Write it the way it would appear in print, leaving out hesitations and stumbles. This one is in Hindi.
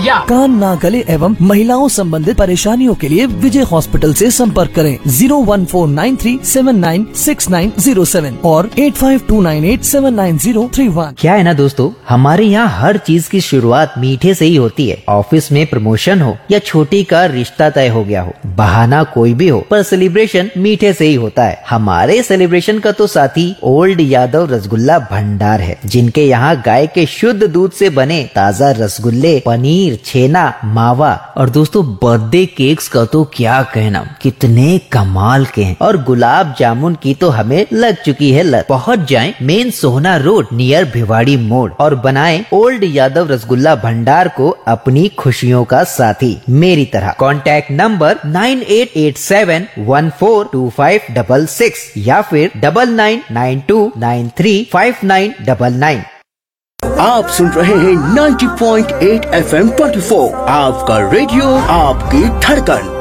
लिया। कान नाक गले एवं महिलाओं संबंधित परेशानियों के लिए विजय हॉस्पिटल से संपर्क करें 01493796907 और 8529879031। क्या है ना दोस्तों, हमारे यहाँ हर चीज की शुरुआत मीठे से ही होती है। ऑफिस में प्रमोशन हो या छोटी का रिश्ता तय हो गया हो, बहाना कोई भी हो, पर सेलिब्रेशन मीठे से ही होता है। हमारे सेलिब्रेशन का तो साथी ओल्ड यादव रसगुल्ला भंडार है, जिनके यहाँ गाय के शुद्ध दूध से बने ताजा रसगुल्ले, पनीर, छेना, मावा और दोस्तों बर्थडे केक्स का तो क्या कहना, कितने कमाल के हैं। और गुलाब जामुन की तो हमें लग चुकी है लत। पहुँच जाएं मेन सोहना रोड नियर भिवाड़ी मोड़ और बनाएं ओल्ड यादव रसगुल्ला भंडार को अपनी खुशियों का साथी मेरी तरह। कॉन्टैक्ट नंबर 9887142566 या फिर 9992935999। आप सुन रहे हैं 90.8 FM 24, आपका रेडियो, आपकी धड़कन।